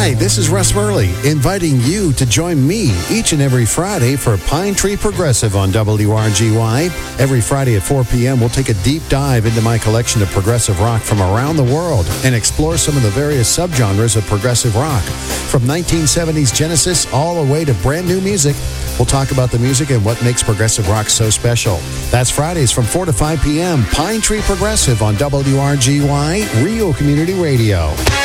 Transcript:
Hi, this is Russ Murley, inviting you to join me each and every Friday for Pine Tree Progressive on WRGY. Every Friday at 4 p.m., we'll take a deep dive into my collection of progressive rock from around the world and explore some of the various subgenres of progressive rock. From 1970s Genesis all the way to brand new music, we'll talk about the music and what makes progressive rock so special. That's Fridays from 4 to 5 p.m. Pine Tree Progressive on WRGY, Rio Community Radio.